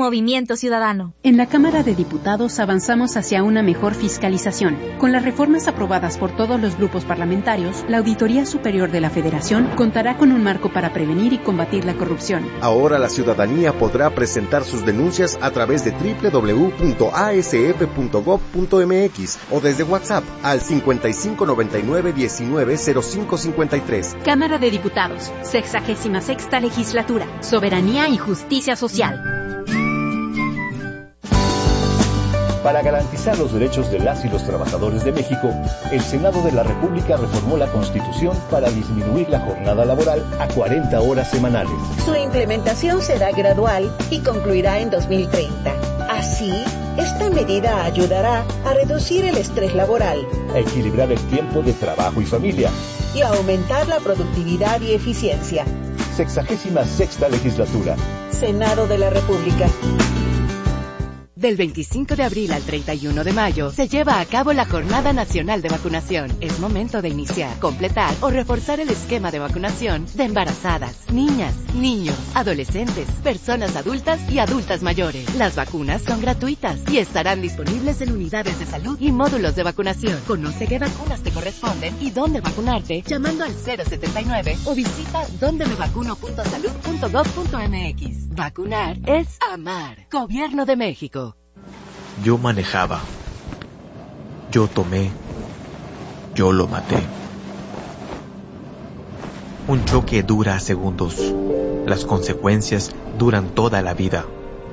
Movimiento Ciudadano. En la Cámara de Diputados avanzamos hacia una mejor fiscalización. Con las reformas aprobadas por todos los grupos parlamentarios, la Auditoría Superior de la Federación contará con un marco para prevenir y combatir la corrupción. Ahora la ciudadanía podrá presentar sus denuncias a través de www.asf.gov.mx o desde WhatsApp al 5599-190553. Cámara de Diputados, 66ª Legislatura, Soberanía y Justicia Social. Para garantizar los derechos de las y los trabajadores de México, el Senado de la República reformó la Constitución para disminuir la jornada laboral a 40 horas semanales. Su implementación será gradual y concluirá en 2030. Así, esta medida ayudará a reducir el estrés laboral, a equilibrar el tiempo de trabajo y familia y a aumentar la productividad y eficiencia. 66ª Legislatura. Senado de la República. Del 25 de abril al 31 de mayo se lleva a cabo la Jornada Nacional de Vacunación. Es momento de iniciar, completar o reforzar el esquema de vacunación de embarazadas, niñas, niños, adolescentes, personas adultas y adultas mayores. Las vacunas son gratuitas y estarán disponibles en unidades de salud y módulos de vacunación. Conoce qué vacunas te corresponden y dónde vacunarte llamando al 079 o visita dondemevacuno.salud.gov.mx. Vacunar es amar. Gobierno de México. Yo manejaba. Yo tomé. Yo lo maté. Un choque dura segundos. Las consecuencias duran toda la vida.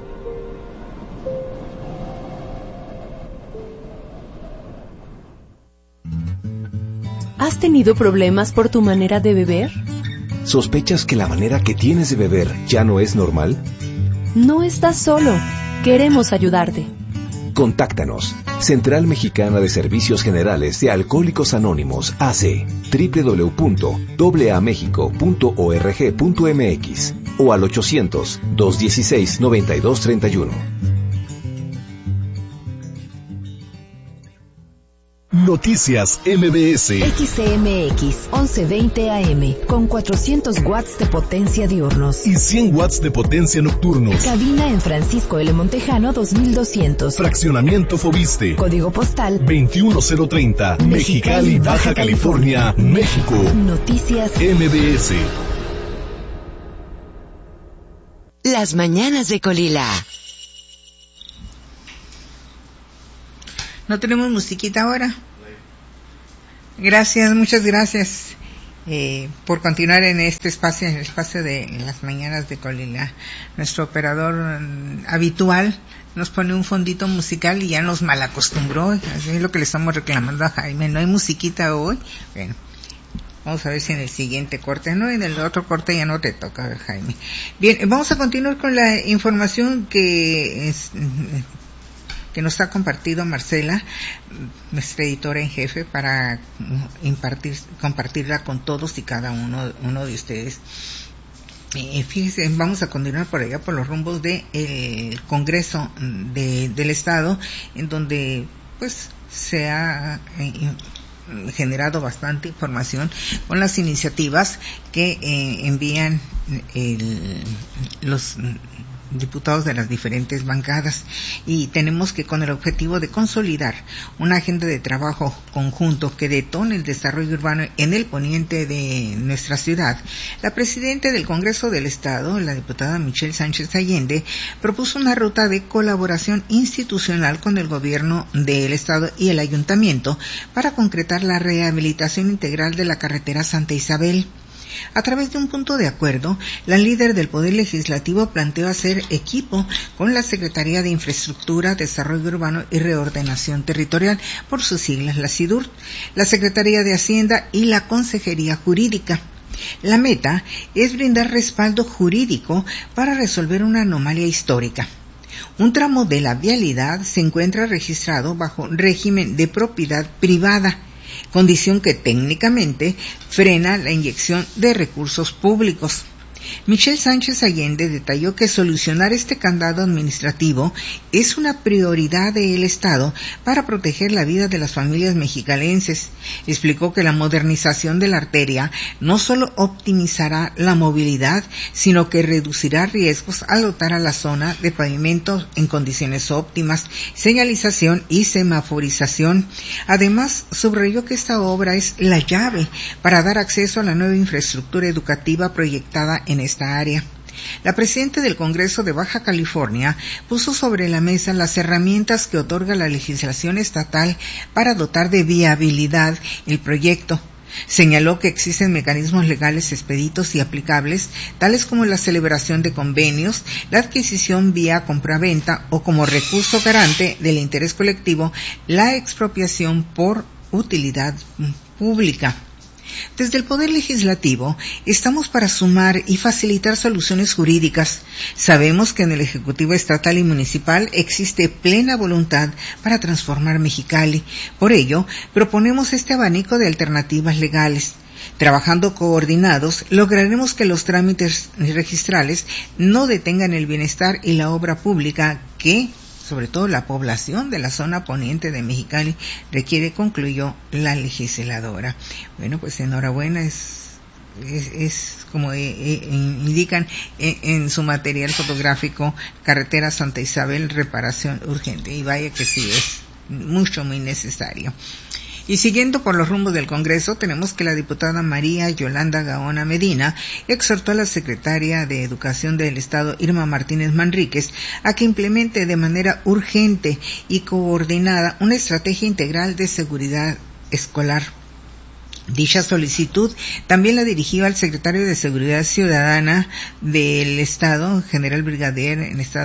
¿Has tenido problemas por tu manera de beber? ¿Sospechas que la manera que tienes de beber ya no es normal? No estás solo. Queremos ayudarte. Contáctanos. Central Mexicana de Servicios Generales de Alcohólicos Anónimos, AC, www.amexico.org.mx o al 800-216-9231. Noticias MBS. XCMX 1120 AM con 400 watts de potencia diurnos y 100 watts de potencia nocturnos. Cabina en Francisco L. Montejano 2200. Fraccionamiento Fobiste. Código postal 21030. Mexicali, Baja California, México. Noticias MBS. Las mañanas de Colila. No tenemos musiquita ahora. Gracias, muchas gracias por continuar en este espacio, en el espacio de las mañanas de Colila. Nuestro operador habitual nos pone un fondito musical y ya nos malacostumbró. Así es lo que le estamos reclamando a Jaime. No hay musiquita hoy. Bueno, vamos a ver si en el siguiente corte, no, en el otro corte ya no te toca, Jaime. Bien, vamos a continuar con la información que nos ha compartido Marcela, nuestra editora en jefe, para compartirla con todos y cada uno de ustedes. Fíjense, vamos a continuar por allá, por los rumbos del Congreso del Estado, en donde pues se ha generado bastante información con las iniciativas que envían los diputados de las diferentes bancadas, y tenemos que, con el objetivo de consolidar una agenda de trabajo conjunto que detone el desarrollo urbano en el poniente de nuestra ciudad, la presidenta del Congreso del Estado, la diputada Michelle Sánchez Allende, propuso una ruta de colaboración institucional con el gobierno del Estado y el ayuntamiento para concretar la rehabilitación integral de la carretera Santa Isabel. A través de un punto de acuerdo, la líder del Poder Legislativo planteó hacer equipo con la Secretaría de Infraestructura, Desarrollo Urbano y Reordenación Territorial, por sus siglas la SIDURT, la Secretaría de Hacienda y la Consejería Jurídica. La meta es brindar respaldo jurídico para resolver una anomalía histórica. Un tramo de la vialidad se encuentra registrado bajo régimen de propiedad privada, condición que técnicamente frena la inyección de recursos públicos. Michelle Sánchez Allende detalló que solucionar este candado administrativo es una prioridad del Estado para proteger la vida de las familias mexicalenses. Explicó que la modernización de la arteria no solo optimizará la movilidad, sino que reducirá riesgos al dotar a la zona de pavimentos en condiciones óptimas, señalización y semaforización. Además, subrayó que esta obra es la llave para dar acceso a la nueva infraestructura educativa proyectada en esta área. La presidenta del Congreso de Baja California puso sobre la mesa las herramientas que otorga la legislación estatal para dotar de viabilidad el proyecto. Señaló que existen mecanismos legales expeditos y aplicables, tales como la celebración de convenios, la adquisición vía compraventa o como recurso garante del interés colectivo, la expropiación por utilidad pública. Desde el Poder Legislativo estamos para sumar y facilitar soluciones jurídicas. Sabemos que en el Ejecutivo Estatal y Municipal existe plena voluntad para transformar Mexicali. Por ello, proponemos este abanico de alternativas legales. Trabajando coordinados, lograremos que los trámites registrales no detengan el bienestar y la obra pública que, sobre todo la población de la zona poniente de Mexicali, requiere, concluyó la legisladora. Bueno, pues enhorabuena, es como indican en su material fotográfico, Carretera Santa Isabel, reparación urgente. Y vaya que sí, es muy necesario. Y siguiendo por los rumbos del Congreso, tenemos que la diputada María Yolanda Gaona Medina exhortó a la secretaria de Educación del Estado, Irma Martínez Manríquez, a que implemente de manera urgente y coordinada una estrategia integral de seguridad escolar. Dicha solicitud también la dirigió al secretario de Seguridad Ciudadana del Estado, general brigadier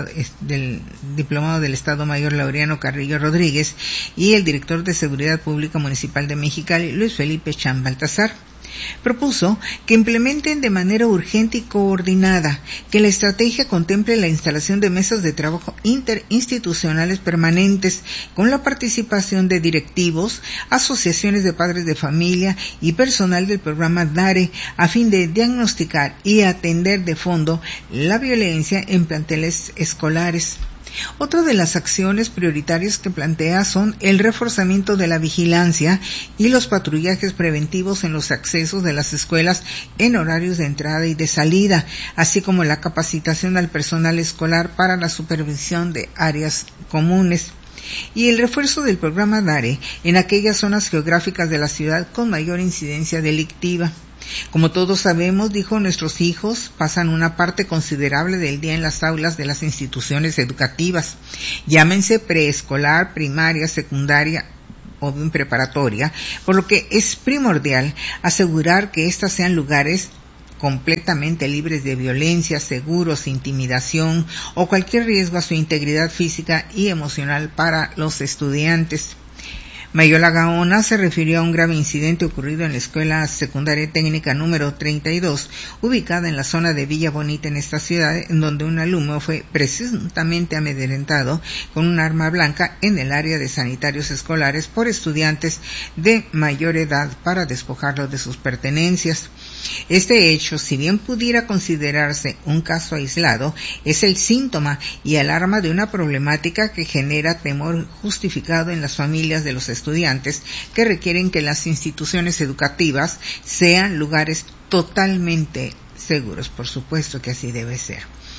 del diplomado del Estado Mayor Laureano Carrillo Rodríguez, y el director de Seguridad Pública Municipal de Mexicali, Luis Felipe Chan Baltasar. Propuso que implementen de manera urgente y coordinada, que la estrategia contemple la instalación de mesas de trabajo interinstitucionales permanentes con la participación de directivos, asociaciones de padres de familia y personal del programa DARE a fin de diagnosticar y atender de fondo la violencia en planteles escolares. Otra de las acciones prioritarias que plantea son el reforzamiento de la vigilancia y los patrullajes preventivos en los accesos de las escuelas en horarios de entrada y de salida, así como la capacitación al personal escolar para la supervisión de áreas comunes. Y el refuerzo del programa DARE en aquellas zonas geográficas de la ciudad con mayor incidencia delictiva. Como todos sabemos, dijo, nuestros hijos pasan una parte considerable del día en las aulas de las instituciones educativas, llámense preescolar, primaria, secundaria o bien preparatoria, por lo que es primordial asegurar que éstas sean lugares completamente libres de violencia, seguros, intimidación o cualquier riesgo a su integridad física y emocional para los estudiantes. Mayola Gaona se refirió a un grave incidente ocurrido en la Escuela Secundaria Técnica número 32, ubicada en la zona de Villa Bonita en esta ciudad, en donde un alumno fue presuntamente amedrentado con un arma blanca en el área de sanitarios escolares por estudiantes de mayor edad para despojarlo de sus pertenencias. Este hecho, si bien pudiera considerarse un caso aislado, es el síntoma y alarma de una problemática que genera temor justificado en las familias de los estudiantes que requieren que las instituciones educativas sean lugares totalmente seguros. Por supuesto que así debe ser.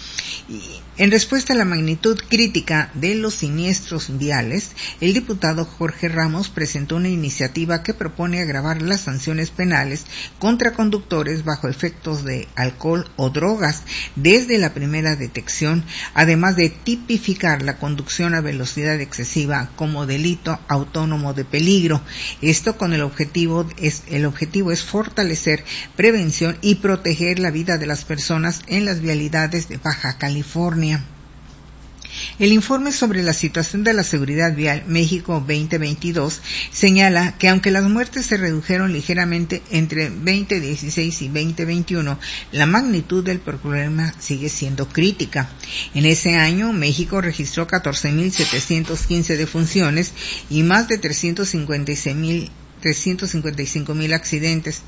Y en respuesta a la magnitud crítica de los siniestros viales, el diputado Jorge Ramos presentó una iniciativa que propone agravar las sanciones penales contra conductores bajo efectos de alcohol o drogas desde la primera detección, además de tipificar la conducción a velocidad excesiva como delito autónomo de peligro. Esto con el objetivo es fortalecer prevención y proteger la vida de las personas en las vialidades de Baja California. El informe sobre la situación de la seguridad vial México 2022 señala que aunque las muertes se redujeron ligeramente entre 2016 y 2021, la magnitud del problema sigue siendo crítica. En ese año, México registró 14.715 defunciones y más de 355.000 accidentes.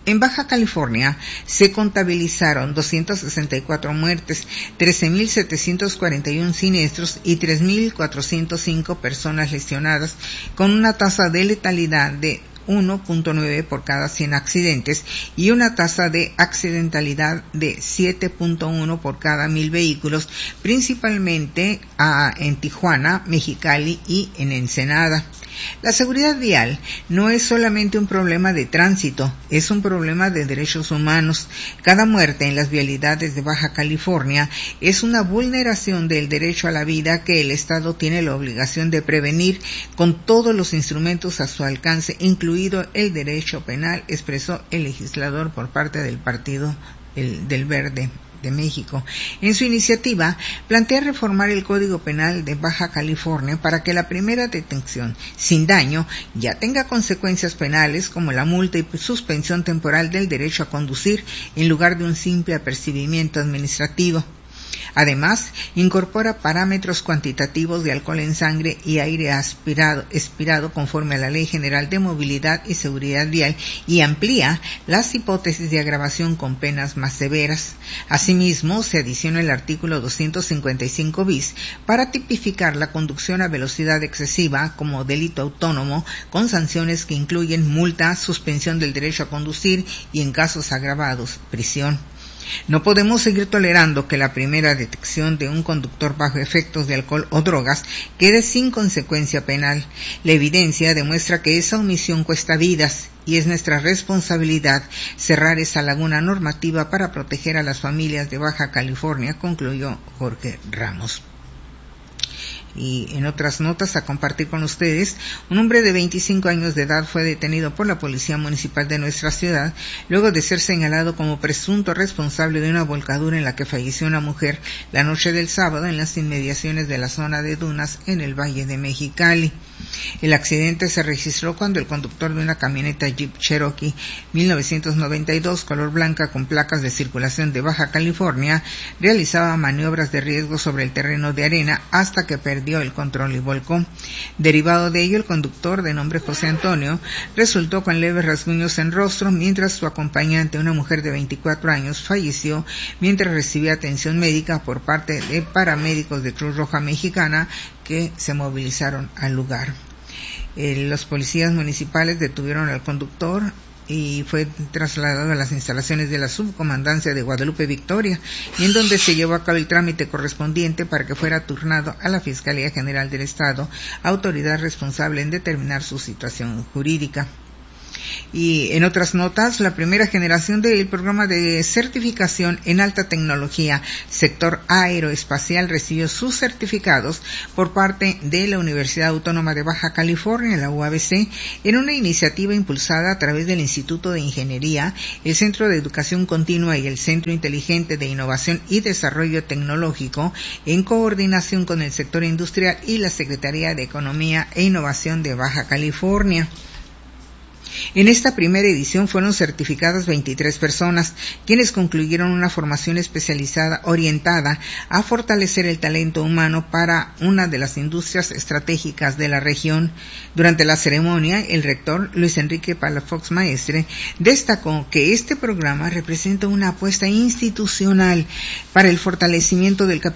En Baja California se contabilizaron 264 muertes, 13.741 siniestros y 3.405 personas lesionadas, con una tasa de letalidad de 1.9 por cada 100 accidentes y una tasa de accidentalidad de 7.1 por cada 1,000 vehículos, principalmente en Tijuana, Mexicali y en Ensenada. La seguridad vial no es solamente un problema de tránsito, es un problema de derechos humanos. Cada muerte en las vialidades de Baja California es una vulneración del derecho a la vida que el Estado tiene la obligación de prevenir con todos los instrumentos a su alcance, incluido el derecho penal, expresó el legislador por parte del Partido del Verde de México. En su iniciativa, plantea reformar el Código Penal de Baja California para que la primera detención sin daño ya tenga consecuencias penales como la multa y suspensión temporal del derecho a conducir en lugar de un simple apercibimiento administrativo. Además, incorpora parámetros cuantitativos de alcohol en sangre y aire expirado conforme a la Ley General de Movilidad y Seguridad Vial y amplía las hipótesis de agravación con penas más severas. Asimismo, se adiciona el artículo 255 bis para tipificar la conducción a velocidad excesiva como delito autónomo con sanciones que incluyen multa, suspensión del derecho a conducir y, en casos agravados, prisión. No podemos seguir tolerando que la primera detección de un conductor bajo efectos de alcohol o drogas quede sin consecuencia penal. La evidencia demuestra que esa omisión cuesta vidas y es nuestra responsabilidad cerrar esa laguna normativa para proteger a las familias de Baja California, concluyó Jorge Ramos. Y en otras notas a compartir con ustedes, un hombre de 25 años de edad fue detenido por la Policía Municipal de nuestra ciudad luego de ser señalado como presunto responsable de una volcadura en la que falleció una mujer la noche del sábado en las inmediaciones de la zona de dunas en el Valle de Mexicali. El accidente se registró cuando el conductor de una camioneta Jeep Cherokee 1992 color blanca con placas de circulación de Baja California realizaba maniobras de riesgo sobre el terreno de arena hasta que perdió el control y volcó. Derivado de ello, el conductor, de nombre José Antonio, resultó con leves rasguños en rostro, mientras su acompañante, una mujer de 24 años, falleció mientras recibía atención médica por parte de paramédicos de Cruz Roja Mexicana que se movilizaron al lugar. Los policías municipales detuvieron al conductor y fue trasladado a las instalaciones de la Subcomandancia de Guadalupe Victoria, y en donde se llevó a cabo el trámite correspondiente para que fuera turnado a la Fiscalía General del Estado, autoridad responsable en determinar su situación jurídica. Y en otras notas, la primera generación del programa de certificación en alta tecnología sector aeroespacial recibió sus certificados por parte de la Universidad Autónoma de Baja California, la UABC, en una iniciativa impulsada a través del Instituto de Ingeniería, el Centro de Educación Continua y el Centro Inteligente de Innovación y Desarrollo Tecnológico, en coordinación con el sector industrial y la Secretaría de Economía e Innovación de Baja California. En esta primera edición fueron certificadas 23 personas, quienes concluyeron una formación especializada orientada a fortalecer el talento humano para una de las industrias estratégicas de la región. Durante la ceremonia, el rector Luis Enrique Palafox Maestre destacó que este programa representa una apuesta institucional para el fortalecimiento del capital